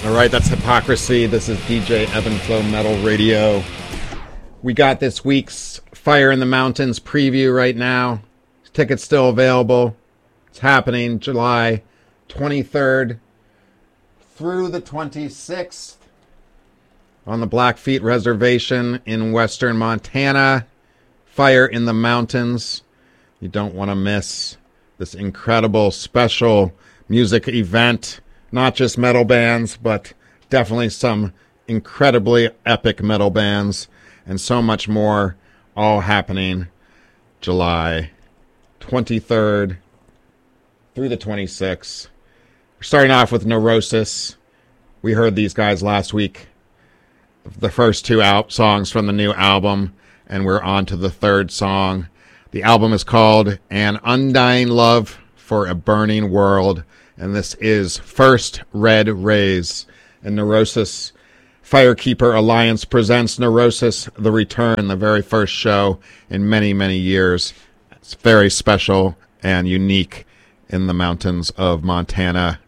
All right, that's Hypocrisy. This is DJ Evan Flow Metal Radio. We got this week's Fire in the Mountains preview right now. Tickets still available. It's happening July 23rd through the 26th on the Blackfeet Reservation in western Montana. Fire in the Mountains. You don't want to miss this incredible special music event. Not just metal bands, but definitely some incredibly epic metal bands and so much more, all happening July 23rd through the 26th. We're starting off with Neurosis. We heard these guys last week, the first two songs from the new album, and we're on to the third song. The album is called An Undying Love for a Burning World, and this is First Red Rays. And Neurosis Firekeeper Alliance presents Neurosis The Return, the very first show in many, many years. It's very special and unique in the mountains of Montana